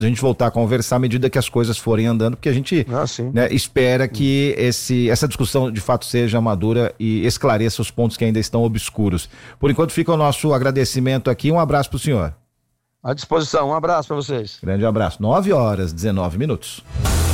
a gente voltar a conversar à medida que as coisas forem andando, porque a gente espera que essa discussão de fato seja madura e esclareça os pontos que ainda estão obscuros. Por enquanto fica o nosso agradecimento aqui, um abraço para o senhor. À disposição, um abraço para vocês. Grande abraço, 9h19.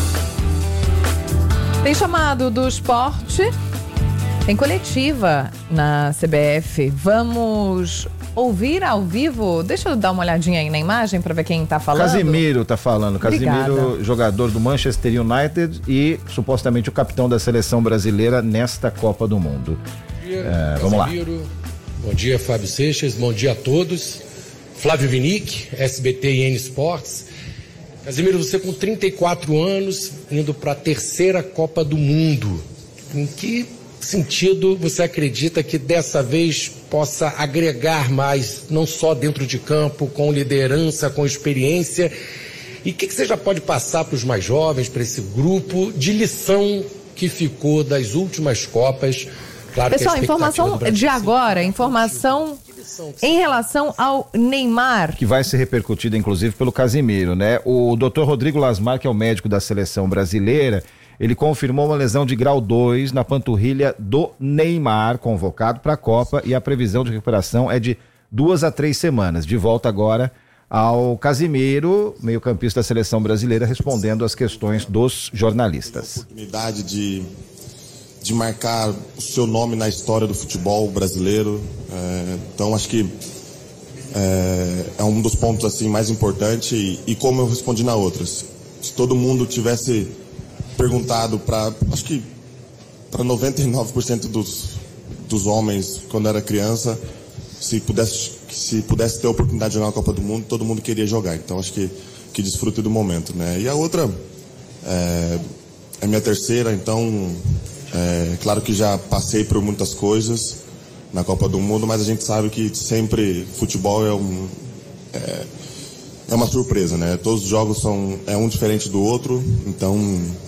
Tem chamado do esporte, tem coletiva na CBF, vamos ouvir ao vivo. Deixa eu dar uma olhadinha aí na imagem para ver quem tá falando. Casimiro tá falando. Casimiro, Obrigada. jogador do Manchester United e supostamente o capitão da seleção brasileira nesta Copa do Mundo. Bom dia, vamos lá. Bom dia, Fábio Seixas. Bom dia a todos. Flávio Vinick, SBT e N Sports. Casimiro, você com 34 anos, indo para a terceira Copa do Mundo. Em que sentido você acredita que dessa vez possa agregar mais, não só dentro de campo, com liderança, com experiência? E o que você já pode passar para os mais jovens, para esse grupo, de lição que ficou das últimas Copas? Claro, pessoal, que a informação de agora, informação em relação ao Neymar. Que vai ser repercutida inclusive pelo Casimiro, né? O Dr. Rodrigo Lasmar, que é o médico da seleção brasileira, ele confirmou uma lesão de grau 2 na panturrilha do Neymar, convocado para a Copa, e a previsão de recuperação é de 2 a 3 semanas. De volta agora ao Casimiro, meio-campista da seleção brasileira, respondendo às questões dos jornalistas. Oportunidade de marcar o seu nome na história do futebol brasileiro. Então acho que é um dos pontos assim mais importantes e como eu respondi na outras. Se todo mundo tivesse perguntado para 99% dos homens quando era criança, se pudesse ter a oportunidade de jogar uma Copa do Mundo, todo mundo queria jogar. Então acho que desfrute do momento, né? E a outra é minha terceira, então claro que já passei por muitas coisas na Copa do Mundo, mas a gente sabe que sempre futebol é uma surpresa, né? Todos os jogos são um diferente do outro, então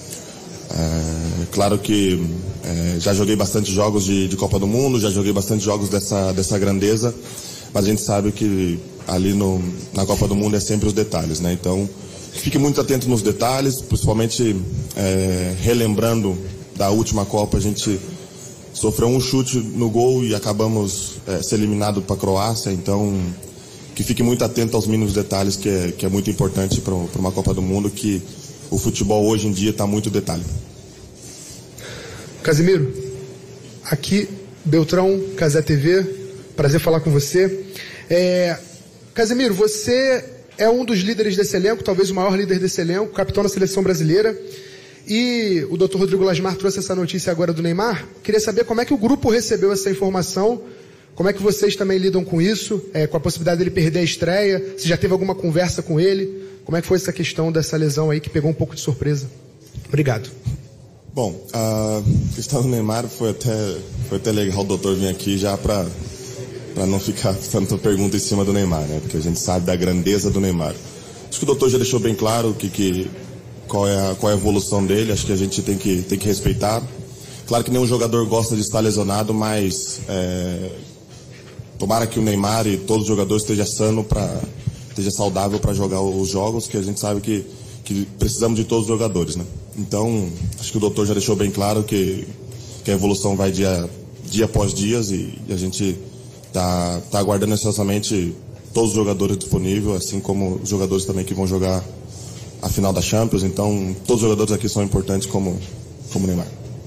claro que já joguei bastante jogos de Copa do Mundo, já joguei bastante jogos dessa grandeza, mas a gente sabe que ali na Copa do Mundo é sempre os detalhes, né? Então fique muito atento nos detalhes, principalmente relembrando da última Copa, a gente sofreu um chute no gol e acabamos sendo eliminados para a Croácia, então que fique muito atento aos mínimos detalhes, que é muito importante para uma Copa do Mundo, que o futebol hoje em dia está muito detalhe. Casimiro, aqui Beltrão, Casé TV, prazer falar com você. Casimiro, você é um dos líderes desse elenco, talvez o maior líder desse elenco, capitão da seleção brasileira. E o Dr. Rodrigo Lasmar trouxe essa notícia agora do Neymar. Queria saber como é que o grupo recebeu essa informação, como é que vocês também lidam com isso, com a possibilidade dele perder a estreia, se já teve alguma conversa com ele, como é que foi essa questão dessa lesão aí que pegou um pouco de surpresa. Obrigado. Bom, a questão do Neymar foi até legal o doutor vir aqui já para não ficar tanta pergunta em cima do Neymar, né? Porque a gente sabe da grandeza do Neymar. Acho que o doutor já deixou bem claro qual é a evolução dele, acho que a gente tem que respeitar. Claro que nenhum jogador gosta de estar lesionado, mas tomara que o Neymar e todos os jogadores esteja saudável para jogar os jogos, que a gente sabe que precisamos de todos os jogadores, né? Então, acho que o doutor já deixou bem claro que a evolução vai dia após dia e a gente tá aguardando ansiosamente todos os jogadores disponíveis, assim como os jogadores também que vão jogar a final da Champions. Então, todos os jogadores aqui são importantes como o Neymar.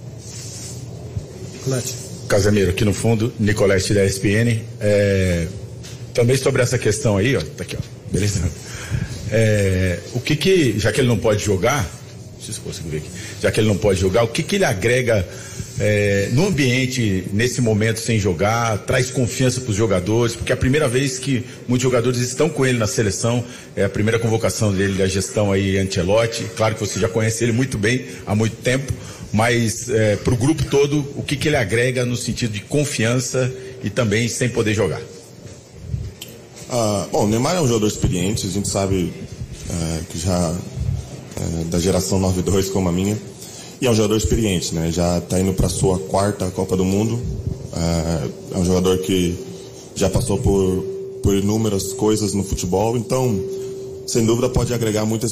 Casemiro, aqui no fundo, Nicolete da ESPN. Também sobre essa questão aí, ó, tá aqui, ó, beleza? Já que ele não pode jogar, não sei se eu consigo ver aqui, já que ele não pode jogar, o que ele agrega no ambiente, nesse momento sem jogar, traz confiança para os jogadores, porque é a primeira vez que muitos jogadores estão com ele na seleção, é a primeira convocação dele da gestão aí, Ancelotti. Claro que você já conhece ele muito bem, há muito tempo, mas para o grupo todo, o que ele agrega no sentido de confiança e também sem poder jogar? Bom, o Neymar é um jogador experiente, a gente sabe que já da geração 9-2 como a minha, e é um jogador experiente, né? Já está indo para a sua 4ª Copa do Mundo, é um jogador que já passou por inúmeras coisas no futebol, então sem dúvida pode agregar muita